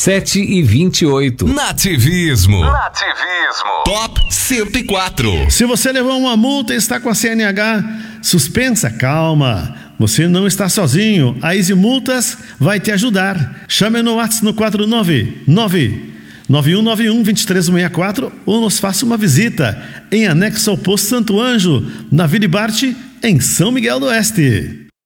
7h28. Nativismo. Top 104. Se você levou uma multa e está com a CNH suspensa, calma. Você não está sozinho. A Easy Multas vai te ajudar. Chame no WhatsApp no 499-9191-2364 ou nos faça uma visita em anexo ao Posto Santo Anjo, na Vila Barte, em São Miguel do Oeste.